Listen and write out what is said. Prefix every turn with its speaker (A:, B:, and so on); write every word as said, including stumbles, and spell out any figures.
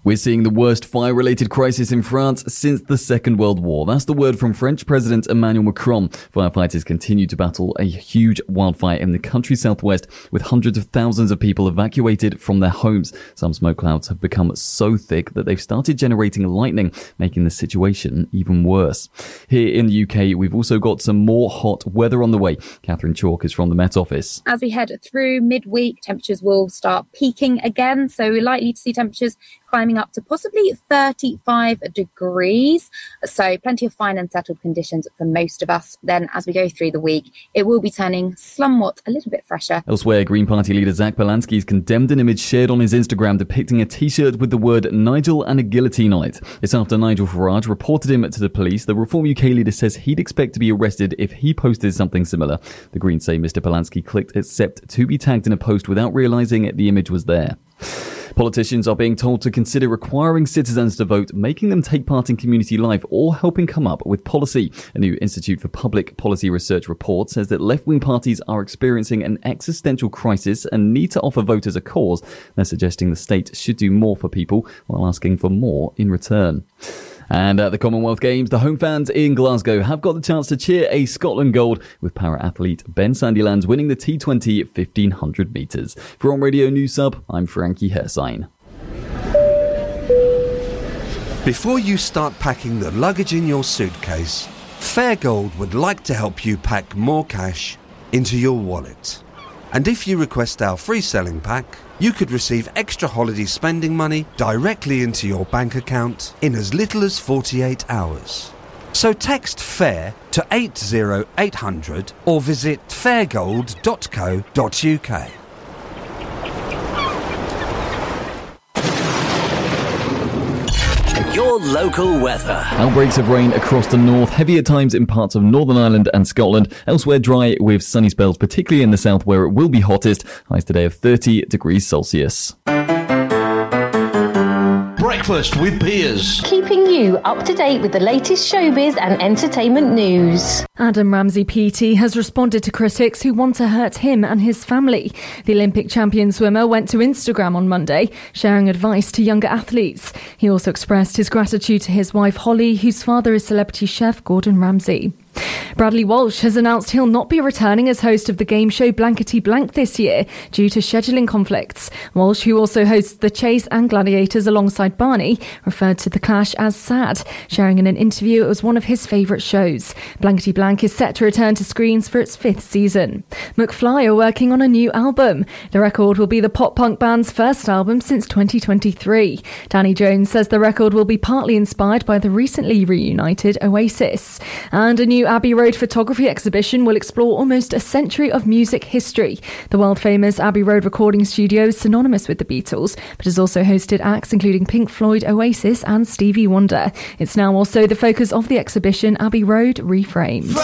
A: We're seeing the worst fire-related crisis in France since the Second World War. That's the word from French President Emmanuel Macron. Firefighters continue to battle a huge wildfire in the country's southwest, with hundreds of thousands of people evacuated from their homes. Some smoke clouds have become so thick that they've started generating lightning, making the situation even worse. Here in the U K, we've also got some more hot weather on the way. Catherine Chalk is from the Met Office.
B: As we head through midweek, temperatures will start peaking again, so we're likely to see temperatures climbing up to possibly thirty-five degrees. So plenty of fine and settled conditions for most of us. Then as we go through the week, it will be turning somewhat a little bit fresher.
A: Elsewhere, Green Party leader Zach Belansky has condemned an image shared on his Instagram depicting a t-shirt with the word Nigel and a guillotine on it. It's after Nigel Farage reported him to the police. The Reform U K leader says he'd expect to be arrested if he posted something similar. The Greens say Mister Belansky clicked accept to be tagged in a post without realising the image was there. Politicians are being told to consider requiring citizens to vote, making them take part in community life, or helping come up with policy. A new Institute for Public Policy Research report says that left-wing parties are experiencing an existential crisis and need to offer voters a cause. They're suggesting the state should do more for people while asking for more in return. And at the Commonwealth Games, the home fans in Glasgow have got the chance to cheer a Scotland gold, with para-athlete Ben Sandilands winning the T twenty fifteen hundred metres. For On Radio News Sub, I'm Frankie Hersign.
C: Before you start packing the luggage in your suitcase, Fairgold would like to help you pack more cash into your wallet. And if you request our free selling pack, you could receive extra holiday spending money directly into your bank account in as little as forty-eight hours. So text FAIR to eight zero eight hundred or visit fairgold dot co dot uk.
D: Your local weather.
A: Outbreaks of rain across the north, heavy at times in parts of Northern Ireland and Scotland. Elsewhere dry with sunny spells, particularly in the south where it will be hottest. Highs today of thirty degrees Celsius.
E: Breakfast with Piers.
F: Keeping you up to date with the latest showbiz and entertainment news.
G: Adam Ramsey P T has responded to critics who want to hurt him and his family. The Olympic champion swimmer went to Instagram on Monday, sharing advice to younger athletes. He also expressed his gratitude to his wife Holly, whose father is celebrity chef Gordon Ramsay. Bradley Walsh has announced he'll not be returning as host of the game show Blankety Blank this year due to scheduling conflicts. Walsh, who also hosts The Chase and Gladiators alongside Barney, referred to the clash as sad, sharing in an interview it was one of his favourite shows. Blankety Blank is set to return to screens for its fifth season. McFly are working on a new album. The record will be the pop-punk band's first album since twenty twenty-three. Danny Jones says the record will be partly inspired by the recently reunited Oasis. And a new Abbey Road photography exhibition will explore almost a century of music history. The world-famous Abbey Road recording studio is synonymous with the Beatles, but has also hosted acts including Pink Floyd, Oasis and Stevie Wonder. It's now also the focus of the exhibition Abbey Road Reframed.